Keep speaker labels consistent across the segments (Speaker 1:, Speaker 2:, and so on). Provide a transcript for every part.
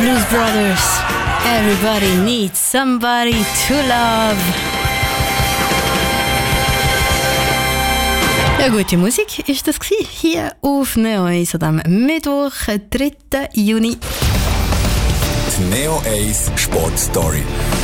Speaker 1: Blues Brothers. Everybody needs somebody to love. Ja, gute Musik ist das gewesen, hier auf Neo 1 an diesem Mittwoch, 3. Juni.
Speaker 2: Die Neo 1 Sportstory.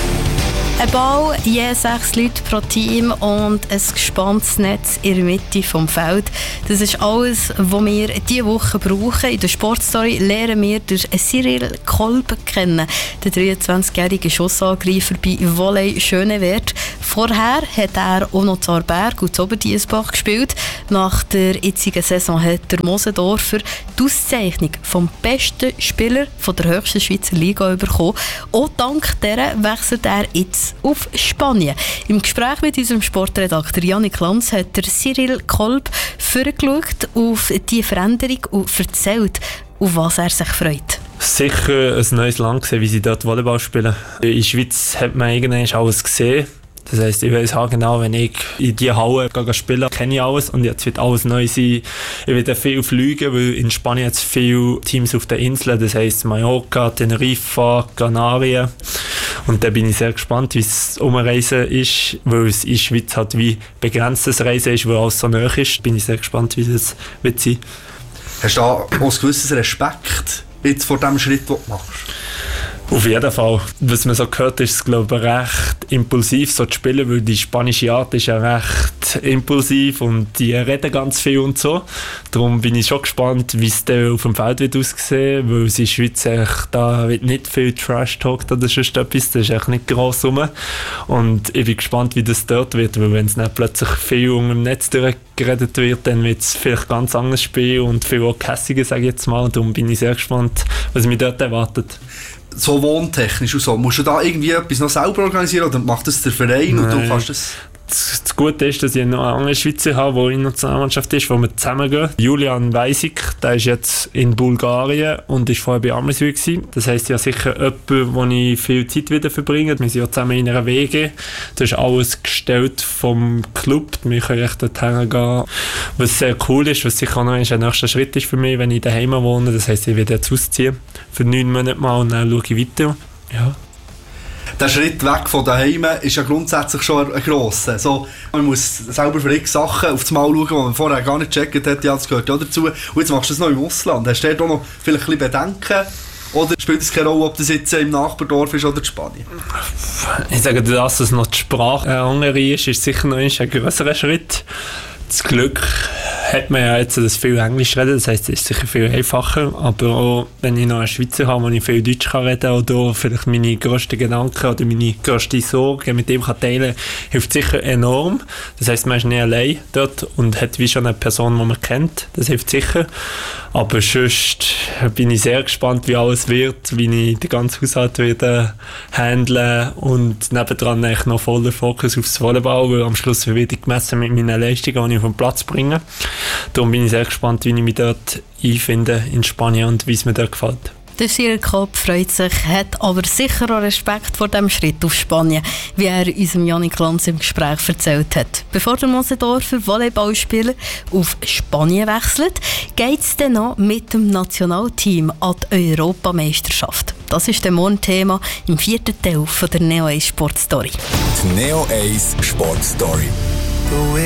Speaker 1: Ein Ball, je 6 Leute pro Team und ein gespanntes Netz in der Mitte des Feldes. Das ist alles, was wir diese Woche brauchen. In der Sportstory lernen wir Cyril Kolb kennen, den 23-jährigen Schussangreifer bei Volley Schönewert. Vorher hat er auch noch Zarberg und Oberdiessbach gespielt. Nach der jetzigen Saison hat der Mosendorfer die Auszeichnung vom besten Spieler von der höchsten Schweizer Liga bekommen. Auch dank dieser wechselt er jetzt auf Spanien. Im Gespräch mit unserem Sportredakteur Janik Lanz hat der Cyril Kolb vorgeschaut auf die Veränderung und erzählt, auf was er sich freut.
Speaker 3: Sicher ein neues Land gesehen, wie sie dort Volleyball spielen. In der Schweiz hat man irgendwann alles gesehen. Das heisst, ich weiss genau, wenn ich in diese Halle spiele, kenne ich alles und jetzt wird alles neu sein. Ich werde viel fliegen, weil in Spanien hat es viele Teams auf den Inseln, das heisst Mallorca, Teneriffa, Kanarien. Und da bin ich sehr gespannt, wie es umreisen ist, weil es in der Schweiz halt wie begrenztes Reisen ist, weil alles so nahe ist. Bin ich sehr gespannt, wie das wird sein.
Speaker 4: Hast du da auch ein gewisses Respekt jetzt vor dem Schritt, den du machst?
Speaker 3: Auf jeden Fall. Was man so gehört, ist es, glaube ich, recht impulsiv so zu spielen, weil die spanische Art ist ja recht impulsiv und die reden ganz viel und so. Darum bin ich schon gespannt, wie es dann auf dem Feld wird aussehen, weil es in der Schweiz da wird nicht viel Trash-Talk oder sonst etwas, das ist echt nicht gross rum. Und ich bin gespannt, wie das dort wird, weil wenn es nicht plötzlich viel unter dem Netz durchgeredet wird, dann wird es vielleicht ganz anderes Spiel und viel auch gehässiger, sage ich jetzt mal. Darum bin ich sehr gespannt, was mich dort erwartet.
Speaker 4: So wohntechnisch und so, musst du da irgendwie etwas noch selber organisieren oder macht das der Verein?
Speaker 3: Nein.
Speaker 4: Und du kannst das...
Speaker 3: Das Gute ist, dass ich noch einen anderen Schweizer habe, der in der Nationalmannschaft ist, wo wir zusammengehen. Julian Weisig, der ist jetzt in Bulgarien und ist vorher bei Ameswil gewesen. Das heisst, ja sicher jemand, wo ich viel Zeit wieder verbringe. Wir sind ja zusammen in einer WG. Das ist alles gestellt vom Club. Wir können echt dorthin gehen. Was sehr cool ist, was sicher auch noch ein nächster Schritt ist für mich, wenn ich daheim wohne. Das heisst, ich werde jetzt ausziehen für 9 Monate mal und dann schaue ich weiter. Ja.
Speaker 4: Der Schritt weg von daheim ist ja grundsätzlich schon ein grosser. So, man muss selber für x Sachen auf das Mal schauen, die man vorher gar nicht gecheckt hat. Ja, das gehört ja dazu. Und jetzt machst du das noch im Ausland. Hast du da noch vielleicht ein bisschen Bedenken? Oder spielt es keine Rolle, ob das jetzt im Nachbardorf ist oder in Spanien?
Speaker 3: Ich sage dir, dass es noch die Sprache andere ist sicher noch ein grösserer Schritt. Das Glück hat man ja jetzt, dass viel Englisch reden, das heisst, es ist sicher viel einfacher, aber auch wenn ich noch einen Schweizer habe, wo ich viel Deutsch kann reden oder vielleicht meine grössten Gedanken oder meine grösste Sorge mit ihm kann teilen, hilft sicher enorm. Das heisst, man ist nicht allein dort und hat wie schon eine Person, die man kennt, das hilft sicher. Aber sonst bin ich sehr gespannt, wie alles wird, wie ich den ganzen Haushalt werde handeln und nebendran eigentlich noch voller Fokus aufs Volleyball, weil am Schluss werde ich gemessen mit meinen Leistungen, die ich auf den Platz bringe. Darum bin ich sehr gespannt, wie ich mich dort einfinde in Spanien und wie es mir dort gefällt.
Speaker 1: Der Cyril Kolb freut sich, hat aber sicher auch Respekt vor dem Schritt auf Spanien, wie er unserem Janik Lanz im Gespräch erzählt hat. Bevor der Mosendorfer Volleyballspieler auf Spanien wechselt, geht es dann noch mit dem Nationalteam an die Europameisterschaft. Das ist dann morgen Thema im 4. Teil von der Neo 1 Sportstory.
Speaker 2: Die Neo 1 Sportstory.